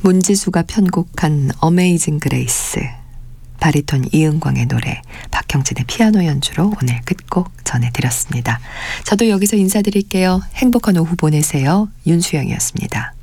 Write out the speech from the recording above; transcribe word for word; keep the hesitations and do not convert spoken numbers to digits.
문지수가 편곡한 어메이징 그레이스, 바리톤 이은광의 노래, 박형진의 피아노 연주로 오늘 끝곡 전해드렸습니다. 저도 여기서 인사드릴게요. 행복한 오후 보내세요. 윤수영이었습니다.